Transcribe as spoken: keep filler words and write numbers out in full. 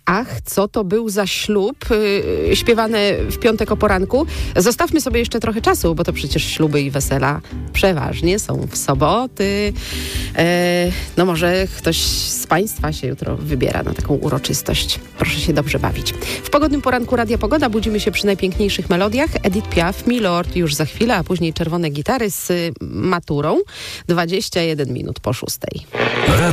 Ach, co to był za ślub, yy, śpiewane w piątek o poranku. Zostawmy sobie jeszcze trochę czasu, bo to przecież śluby i wesela przeważnie są w soboty. Yy, no może ktoś z Państwa się jutro wybiera na taką uroczystość. Proszę się dobrze bawić. W pogodnym poranku Radia Pogoda budzimy się przy najpiękniejszych melodiach. Edith Piaf, Milord już za chwilę, a później Czerwone Gitary z Maturą. dwadzieścia jeden minut po szóstej.